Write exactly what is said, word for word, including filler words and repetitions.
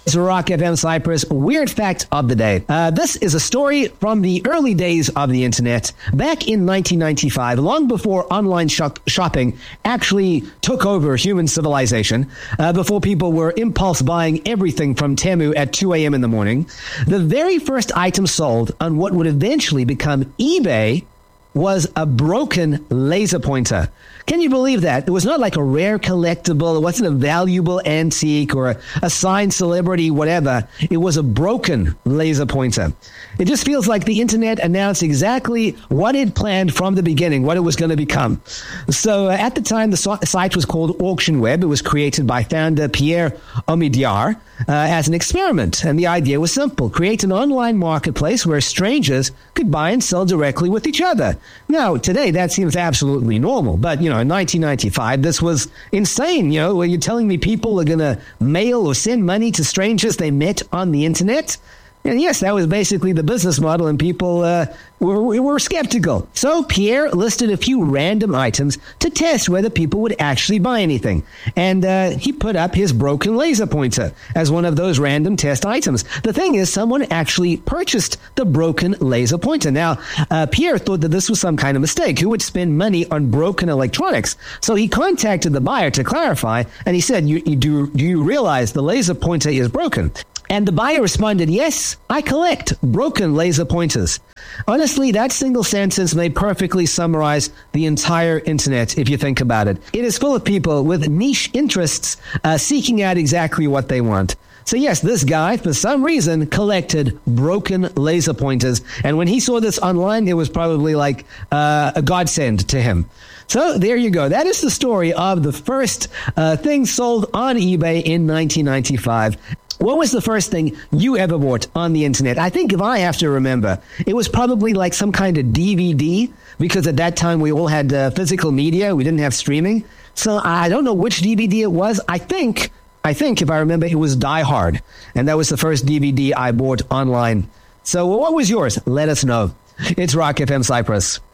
It's Rock F M Cyprus Weird Fact of the Day. Uh, this is a story from the early days of the internet. Back in nineteen ninety-five, long before online shop- shopping actually took over human civilization, uh, before people were impulse buying everything from Temu at two a.m. in the morning, the very first item sold on what would eventually become eBay was a broken laser pointer. Can you believe that? It was not like a rare collectible. It wasn't a valuable antique or a, a signed celebrity, whatever. It was a broken laser pointer. It just feels like the internet announced exactly what it planned from the beginning, what it was going to become. So uh, at the time, the so- site was called Auction Web. It was created by founder Pierre Omidyar uh, as an experiment. And the idea was simple. Create an online marketplace where strangers could buy and sell directly with each other. Now, today, that seems absolutely normal. But, you know, in nineteen ninety-five, this was insane. You know, were you telling me people are going to mail or send money to strangers they met on the internet? And yes, that was basically the business model, and people uh, were, were skeptical. So Pierre listed a few random items to test whether people would actually buy anything. And uh, he put up his broken laser pointer as one of those random test items. The thing is, someone actually purchased the broken laser pointer. Now, uh, Pierre thought that this was some kind of mistake. Who would spend money on broken electronics? So he contacted the buyer to clarify, and he said, you, you do, do you realize the laser pointer is broken? And the buyer responded, yes, I collect broken laser pointers. Honestly, that single sentence may perfectly summarize the entire internet if you think about it. It is full of people with niche interests uh, seeking out exactly what they want. So yes, this guy, for some reason, collected broken laser pointers. And when he saw this online, it was probably like uh, a godsend to him. So there you go. That is the story of the first uh, thing sold on eBay in nineteen ninety-five. What was the first thing you ever bought on the internet? I think if I have to remember, it was probably like some kind of D V D, because at that time we all had uh, physical media. We didn't have streaming. So I don't know which D V D it was. I think, I think if I remember, it was Die Hard. And that was the first D V D I bought online. So what was yours? Let us know. It's Rock F M Cyprus.